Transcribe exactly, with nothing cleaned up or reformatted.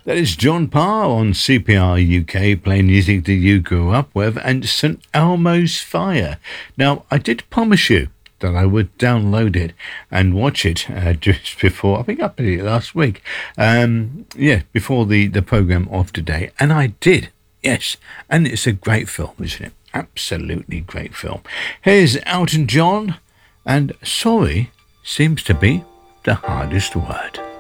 That is John Parr on C P R U K, playing music that you grew up with, and Saint Elmo's Fire. Now, I did promise you that I would download it and watch it uh, just before, I think I did it last week, um, yeah, before the, the programme of today, and I did, yes, and it's a great film, isn't it? Absolutely great film. Here's Elton John, and sorry seems to be the hardest word.